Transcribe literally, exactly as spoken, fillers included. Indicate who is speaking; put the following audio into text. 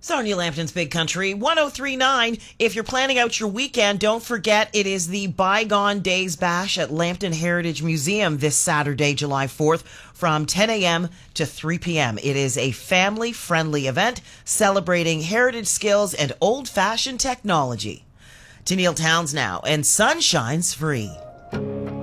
Speaker 1: Sonia Lambton's Big Country, one oh three point nine. If you're planning out your weekend, don't forget it is the Bygone Days Bash at Lambton Heritage Museum this Saturday, July fourth, from ten a.m. to three p.m. It is a family-friendly event celebrating heritage skills and old-fashioned technology. To Neil Towns now, and Sunshine's free.